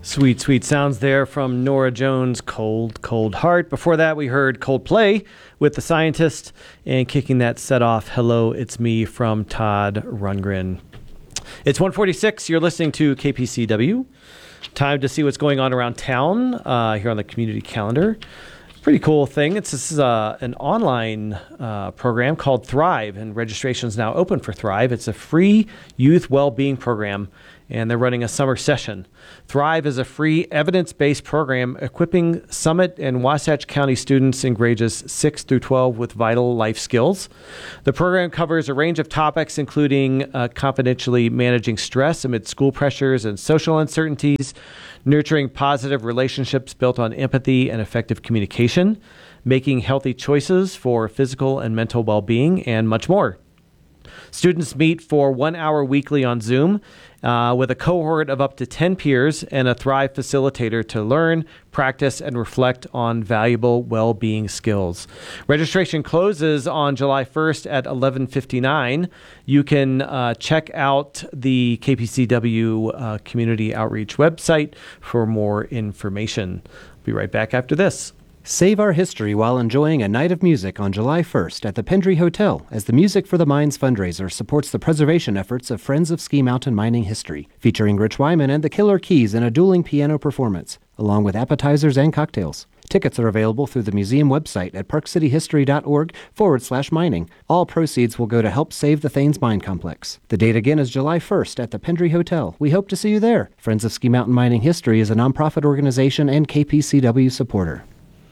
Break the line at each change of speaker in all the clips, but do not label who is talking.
Sweet, sweet sounds there from Norah Jones, Cold, Cold Heart. Before that, we heard Coldplay with The Scientist, and kicking that set off, Hello, It's Me from Todd Rundgren. It's 1:46. You're listening to KPCW. Time to see what's going on around town here on the community calendar. Pretty cool thing. This is an online program called Thrive, and registration is now open for Thrive. It's a free youth well-being program, and they're running a summer session. Thrive is a free evidence-based program equipping Summit and Wasatch County students in grades 6 through 12 with vital life skills. The program covers a range of topics, including confidentially managing stress amid school pressures and social uncertainties, nurturing positive relationships built on empathy and effective communication, making healthy choices for physical and mental well-being, and much more. Students meet for 1 hour weekly on Zoom with a cohort of up to 10 peers and a Thrive facilitator to learn, practice, and reflect on valuable well-being skills. Registration closes on July 1st at 11:59. You can check out the KPCW Community Outreach website for more information. I'll be right back after this.
Save our history while enjoying a night of music on July 1st at the Pendry Hotel as the Music for the Mines fundraiser supports the preservation efforts of Friends of Ski Mountain Mining History, featuring Rich Wyman and the Killer Keys in a dueling piano performance, along with appetizers and cocktails. Tickets are available through the museum website at parkcityhistory.org/mining. All proceeds will go to help save the Thanes Mine Complex. The date again is July 1st at the Pendry Hotel. We hope to see you there. Friends of Ski Mountain Mining History is a nonprofit organization and KPCW supporter.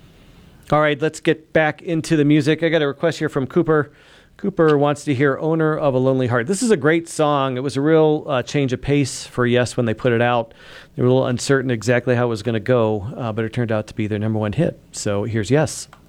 All right, let's get back into the music. I got a request here from Cooper. Cooper wants to hear Owner of a Lonely Heart. This is a great song. It was a real change of pace for Yes when they put it out. They were a little uncertain exactly how it was going to go, but it turned out to be their number one hit. So here's Yes.